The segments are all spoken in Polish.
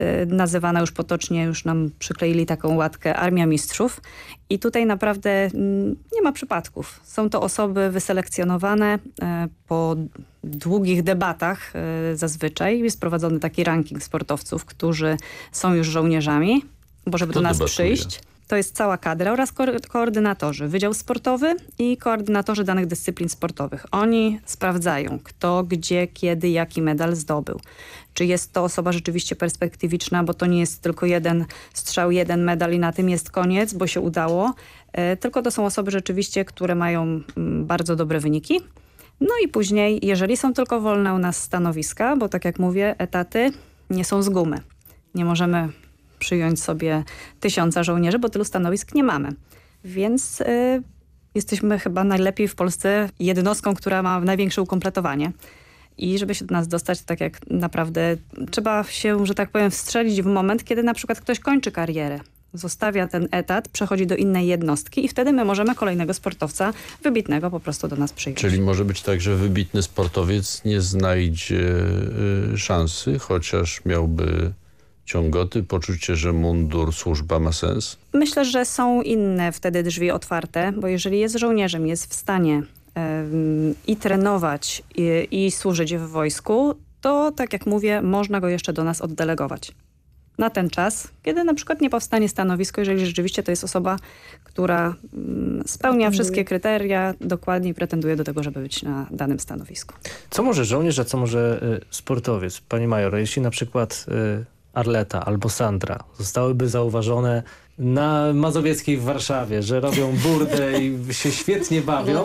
nazywana już potocznie, już nam przykleili taką łatkę Armia Mistrzów. I tutaj naprawdę nie ma przypadków. Są to osoby wyselekcjonowane po długich debatach zazwyczaj. Jest prowadzony taki ranking sportowców, którzy są już żołnierzami, bo żeby do nas przyjść. To jest cała kadra oraz koordynatorzy, wydział sportowy i koordynatorzy danych dyscyplin sportowych. Oni sprawdzają, kto, gdzie, kiedy, jaki medal zdobył. Czy jest to osoba rzeczywiście perspektywiczna, bo to nie jest tylko jeden strzał, jeden medal i na tym jest koniec, bo się udało. Tylko to są osoby rzeczywiście, które mają bardzo dobre wyniki. No i później, jeżeli są tylko wolne u nas stanowiska, bo tak jak mówię, etaty nie są z gumy. Nie możemy przyjąć sobie 1000 żołnierzy, bo tylu stanowisk nie mamy. Więc jesteśmy chyba najlepiej w Polsce jednostką, która ma największe ukompletowanie. I żeby się do nas dostać, tak jak naprawdę trzeba się, że tak powiem, wstrzelić w moment, kiedy na przykład ktoś kończy karierę. Zostawia ten etat, przechodzi do innej jednostki i wtedy my możemy kolejnego sportowca wybitnego po prostu do nas przyjąć. Czyli może być tak, że wybitny sportowiec nie znajdzie szansy, chociaż miałby ciągoty, poczucie, że mundur, służba ma sens? Myślę, że są inne wtedy drzwi otwarte, bo jeżeli jest żołnierzem, jest w stanie i trenować i służyć w wojsku, to tak jak mówię, można go jeszcze do nas oddelegować. Na ten czas, kiedy na przykład nie powstanie stanowisko, jeżeli rzeczywiście to jest osoba, która spełnia wszystkie kryteria, dokładnie pretenduje do tego, żeby być na danym stanowisku. Co może żołnierz, a co może sportowiec? Pani major, jeśli na przykład Arleta albo Sandra zostałyby zauważone na Mazowieckiej w Warszawie, że robią burdę i się świetnie bawią,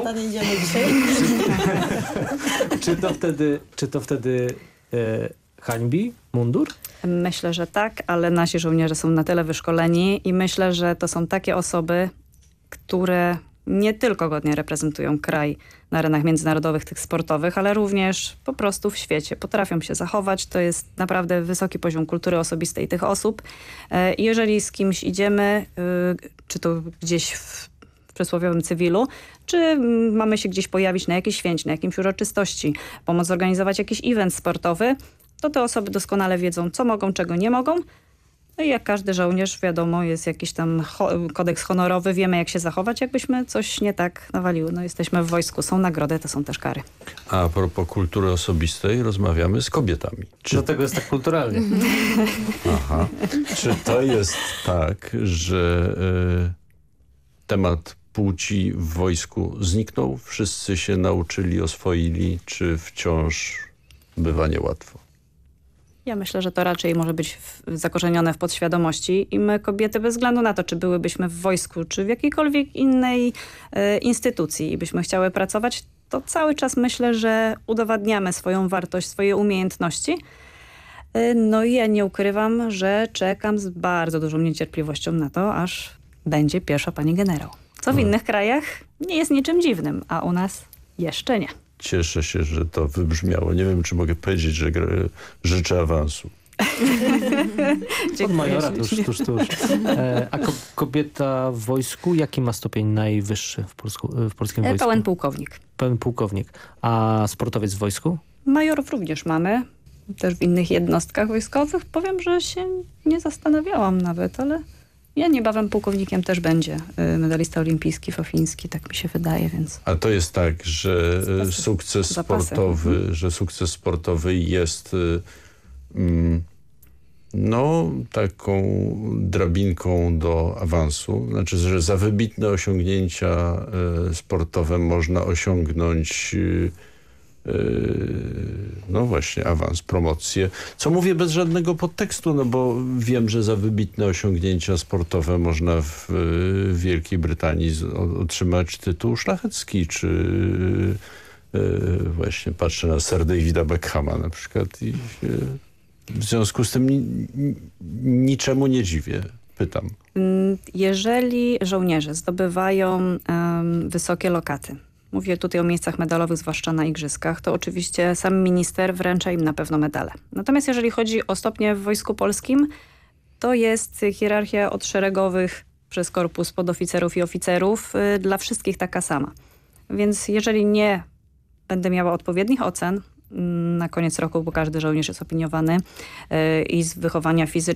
czy to wtedy hańbi mundur? Myślę, że tak, ale nasi żołnierze są na tyle wyszkoleni i myślę, że to są takie osoby, które nie tylko godnie reprezentują kraj na arenach międzynarodowych, tych sportowych, ale również po prostu w świecie. Potrafią się zachować. To jest naprawdę wysoki poziom kultury osobistej tych osób. I jeżeli z kimś idziemy, czy to gdzieś w przysłowiowym cywilu, czy mamy się gdzieś pojawić na jakiejś święcie, na jakimś uroczystości, pomóc zorganizować jakiś event sportowy, to te osoby doskonale wiedzą, co mogą, czego nie mogą. No i jak każdy żołnierz, wiadomo, jest jakiś tam kodeks honorowy, wiemy jak się zachować, jakbyśmy coś nie tak nawaliły. No jesteśmy w wojsku, są nagrody, to są też kary. A propos kultury osobistej, rozmawiamy z kobietami. Dlatego jest tak kulturalnie. Aha. Czy to jest tak, że temat płci w wojsku zniknął? Wszyscy się nauczyli, oswoili, czy wciąż bywa niełatwo? Ja myślę, że to raczej może być zakorzenione w podświadomości i my kobiety bez względu na to, czy byłybyśmy w wojsku, czy w jakiejkolwiek innej instytucji i byśmy chciały pracować, to cały czas myślę, że udowadniamy swoją wartość, swoje umiejętności. No i ja nie ukrywam, że czekam z bardzo dużą niecierpliwością na to, aż będzie pierwsza pani generał. Co w innych krajach nie jest niczym dziwnym, a u nas jeszcze nie. Cieszę się, że to wybrzmiało. Nie wiem, czy mogę powiedzieć, że życzę awansu. Od majora tuż. A kobieta w wojsku, jaki ma stopień najwyższy w polskim wojsku? Pełen pułkownik. Pełen pułkownik. A sportowiec w wojsku? Majorów również mamy. Też w innych jednostkach wojskowych. Powiem, że się nie zastanawiałam nawet, ale ja niebawem pułkownikiem też będzie medalista olimpijski, Fofiński, tak mi się wydaje, więc... A to jest tak, że sukces sportowy jest no taką drabinką do awansu. Znaczy, że za wybitne osiągnięcia sportowe można osiągnąć no właśnie awans, promocję. Co mówię bez żadnego podtekstu, no bo wiem, że za wybitne osiągnięcia sportowe można w Wielkiej Brytanii otrzymać tytuł szlachecki, czy właśnie patrzę na Sir Davida Beckhama na przykład i w związku z tym niczemu nie dziwię. Pytam. Jeżeli żołnierze zdobywają wysokie lokaty, mówię tutaj o miejscach medalowych, zwłaszcza na igrzyskach, to oczywiście sam minister wręcza im na pewno medale. Natomiast jeżeli chodzi o stopnie w Wojsku Polskim, to jest hierarchia od szeregowych przez korpus podoficerów i oficerów dla wszystkich taka sama. Więc jeżeli nie będę miała odpowiednich ocen, na koniec roku, bo każdy żołnierz jest opiniowany i z wychowania fizycznego,